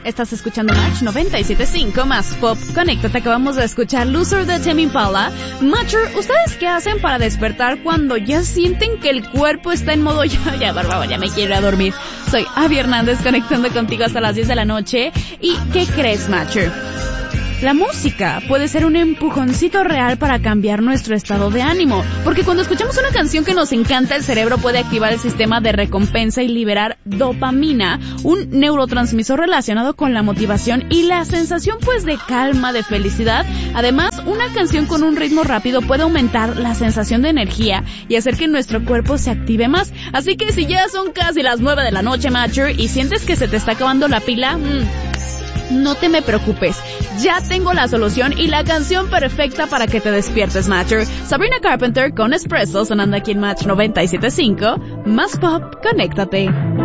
Estás escuchando Match 97.5 más pop. Conéctate, acabamos de escuchar Loser de Tame Impala. Matcher, ¿ustedes qué hacen para despertar cuando ya sienten que el cuerpo está en modo ya, por favor, ya me quiero ir a dormir? Soy Abby Hernández, conectando contigo hasta las 10 de la noche. ¿Y qué crees, Matcher? La música puede ser un empujoncito real para cambiar nuestro estado de ánimo, porque cuando escuchamos una canción que nos encanta, el cerebro puede activar el sistema de recompensa y liberar dopamina, un neurotransmisor relacionado con la motivación y la sensación pues de calma, de felicidad. Además, una canción con un ritmo rápido puede aumentar la sensación de energía y hacer que nuestro cuerpo se active más. Así que si ya son casi las 9 de la noche, Matcher, y sientes que se te está acabando la pila, no te me preocupes, ya tengo la solución y la canción perfecta para que te despiertes, Matcher. Sabrina Carpenter con Espresso sonando aquí en Match 97.5. Más pop, conéctate.